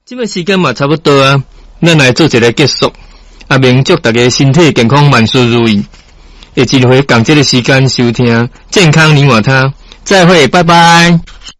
这个时间嘛差不多啊，咱来做一个结束。明祝大家身体健康，万事如意。下一回共这个时间收听健康你我他，再会，拜拜。